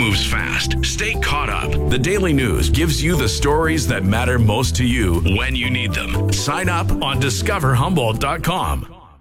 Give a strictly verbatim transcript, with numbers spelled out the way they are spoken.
moves fast. Stay caught up. The Daily News gives you the stories that matter most to you when you need them. Sign up on discover humboldt dot com.